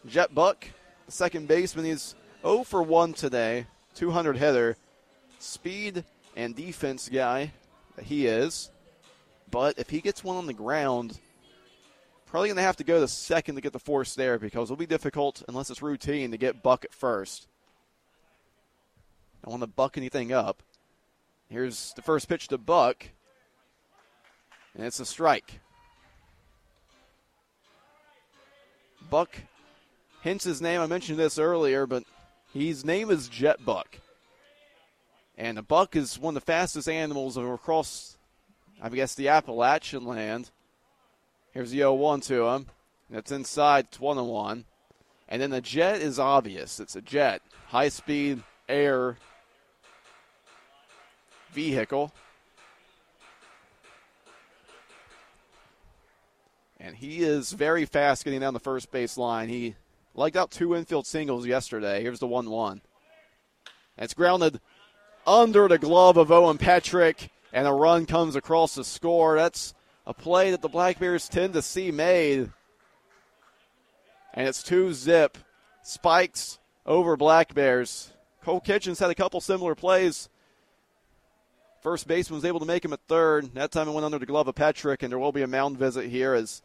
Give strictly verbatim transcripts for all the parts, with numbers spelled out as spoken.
Jet Buck, the second baseman, he's oh for one today, two hundred hitter. Speed and defense guy that he is. But if he gets one on the ground, probably going to have to go to second to get the force there because it'll be difficult, unless it's routine, to get Buck at first. Don't want to buck anything up. Here's the first pitch to Buck, and it's a strike. Buck hints his name. I mentioned this earlier, but his name is Jet Buck. And a buck is one of the fastest animals across, I guess, the Appalachian land. Here's the oh one to him. That's inside. It's one and one. And then the jet is obvious. It's a jet. High-speed air vehicle. And he is very fast getting down the first base line. He legged out two infield singles yesterday. Here's the one one. It's grounded under the glove of Owen Petrick, and a run comes across the score. That's a play that the Black Bears tend to see made. And it's two zip. Spikes over Black Bears. Cole Kitchens had a couple similar plays. First baseman was able to make him at third. That time it went under the glove of Petrick, and there will be a mound visit here as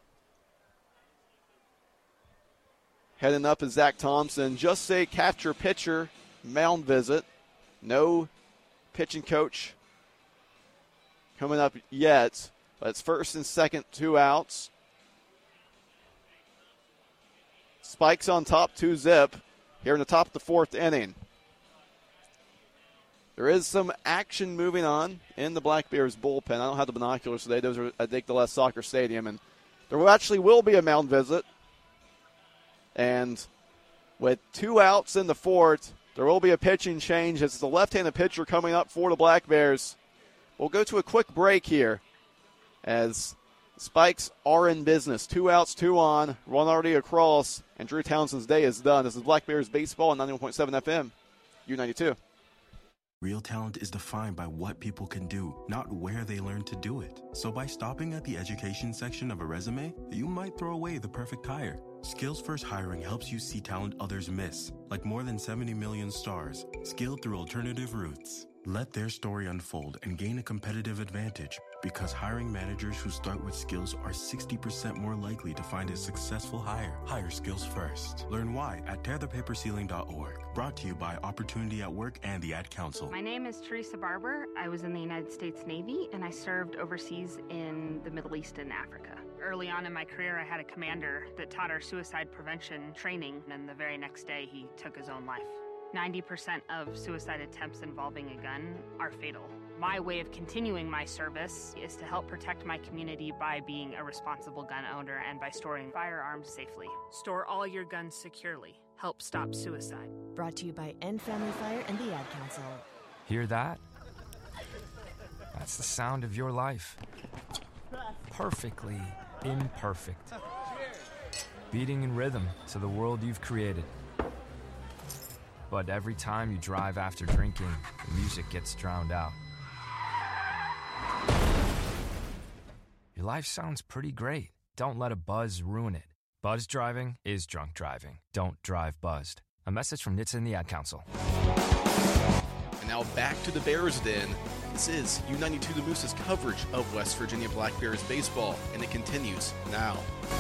heading up is Zach Thompson. Just say catcher pitcher mound visit. No pitching coach coming up yet, but it's first and second, two outs. Spikes on top, two zip here in the top of the fourth inning. There is some action moving on in the Black Bears bullpen. I don't have the binoculars today. Those are at Nicolet Soccer Stadium, and there will actually will be a mound visit. And with two outs in the fourth, there will be a pitching change. It's the left-handed pitcher coming up for the Black Bears. We'll go to a quick break here as Spikes are in business. Two outs, two on, run already across, and Drew Townsend's day is done. This is Black Bears baseball on ninety-one point seven F M, U ninety-two. Real talent is defined by what people can do, not where they learn to do it. So by stopping at the education section of a resume, you might throw away the perfect hire. Skills First Hiring helps you see talent others miss, like more than seventy million stars, skilled through alternative routes. Let their story unfold and gain a competitive advantage, because hiring managers who start with skills are sixty percent more likely to find a successful hire. Hire skills first. Learn why at tear the paper ceiling dot org. Brought to you by Opportunity at Work and the Ad Council. My name is Teresa Barber. I was in the United States Navy, and I served overseas in the Middle East and Africa. Early on in my career, I had a commander that taught our suicide prevention training, and the very next day, he took his own life. ninety percent of suicide attempts involving a gun are fatal. My way of continuing my service is to help protect my community by being a responsible gun owner and by storing firearms safely. Store all your guns securely. Help stop suicide. Brought to you by End Family Fire and the Ad Council. Hear that? That's the sound of your life. Perfectly imperfect. Beating in rhythm to the world you've created. But every time you drive after drinking, the music gets drowned out. Your life sounds pretty great. Don't let a buzz ruin it. Buzz driving is drunk driving. Don't drive buzzed. A message from N H T S A and the Ad Council. And now back to the Bears Den. This is U ninety-two The Moose's coverage of West Virginia Black Bears baseball, and it continues now.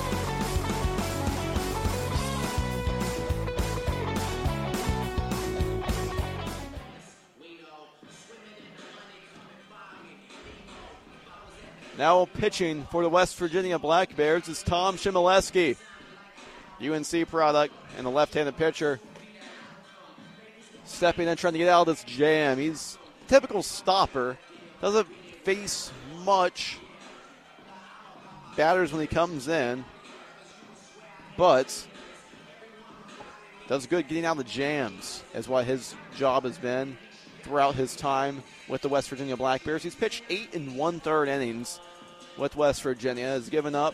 Now pitching for the West Virginia Black Bears is Tom Chmielewski, U N C product, and the left-handed pitcher. Stepping in, trying to get out of this jam. He's a typical stopper. Doesn't face much batters when he comes in, but does good getting out of the jams, is what his job has been throughout his time with the West Virginia Black Bears. He's pitched eight and one-third innings with West Virginia. Has given up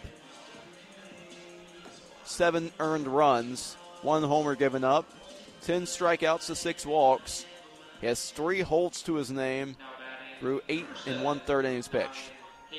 seven earned runs, one homer given up, ten strikeouts to six walks. He has three holds to his name through eight and one-third innings pitched.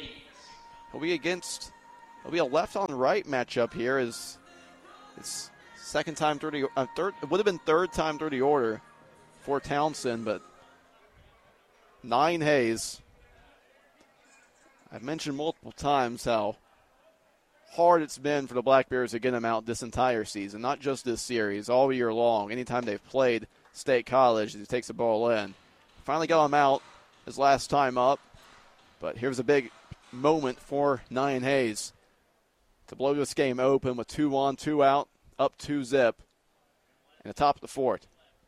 He'll be against, it'll be a left-on-right matchup here as it's Second time through the uh, third. It would have been third time through the order for Townsend, but nine Hayes. I've mentioned multiple times how hard it's been for the Black Bears to get him out this entire season, not just this series, all year long. Anytime they've played State College, he takes the ball in. Finally got him out his last time up, but here's a big moment for Nyan Hayes to blow this game open with two on, two out, up two zip, in the top of the fourth.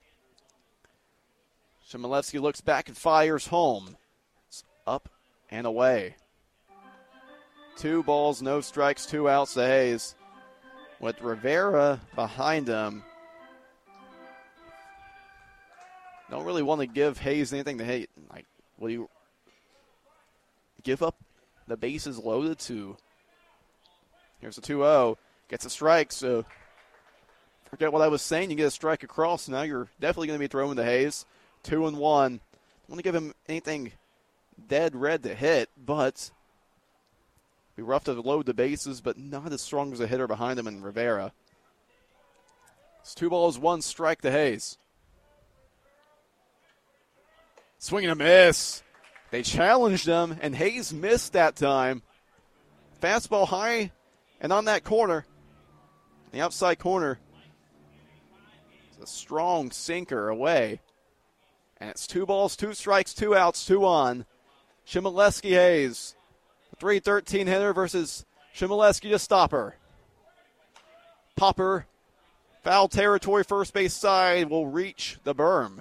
Chmielewski looks back and fires home. It's up and away. Two balls, no strikes, two outs to Hayes. With Rivera behind him, don't really want to give Hayes anything to hate. Like, will you give up the bases loaded to? Here's a two oh. Gets a strike, so forget what I was saying. You get a strike across, now you're definitely going to be throwing to Hayes. Two and one. Don't want to give him anything dead red to hit, but be rough to load the bases, but not as strong as a hitter behind him in Rivera. It's two balls, one strike to Hayes. Swing and a miss. They challenged him, and Hayes missed that time. Fastball high and on that corner, the outside corner. It's a strong sinker away. And it's two balls, two strikes, two outs, two on. Chmielewski Hayes, three thirteen hitter versus Chmielewski to stopper. Popper, foul territory, first base side, will reach the berm.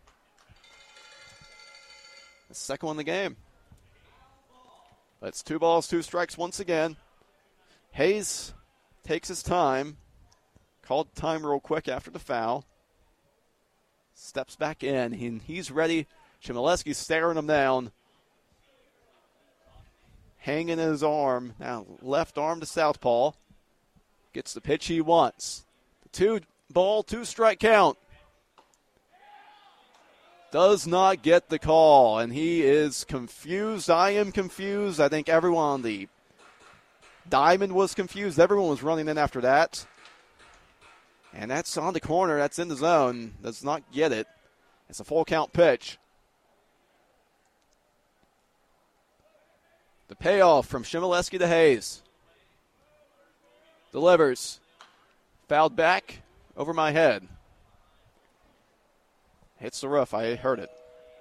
The second one in the game. But it's two balls, two strikes once again. Hayes takes his time. Called time real quick after the foul. Steps back in, and he's ready. Chmielewski's staring him down. Hanging his arm. Now left arm to southpaw. Gets the pitch he wants. Two ball, two strike count. Does not get the call, and he is confused. I am confused. I think everyone on the diamond was confused. Everyone was running in after that. And that's on the corner. That's in the zone. Does not get it. It's a full count pitch. The payoff from Chmielewski to Hayes. Delivers. Fouled back over my head. Hits the roof. I heard it.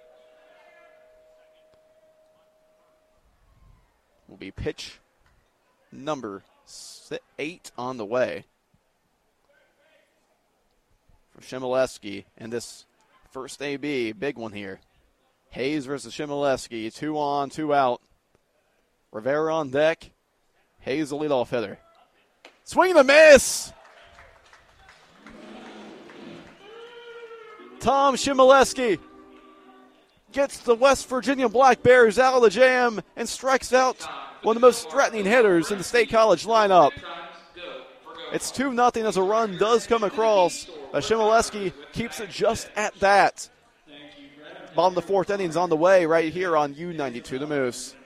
Will be pitch number eight on the way for Chmielewski. And this first A B, big one here. Hayes versus Chmielewski. Two on, two out. Rivera on deck. Hayes the leadoff hitter. Swing and a miss. Tom Chmielewski gets the West Virginia Black Bears out of the jam and strikes out one of the most threatening hitters in the State College lineup. It's two nothing as a run does come across, but Chmielewski keeps it just at that. Bottom of the fourth inning's on the way right here on U ninety-two The Moose.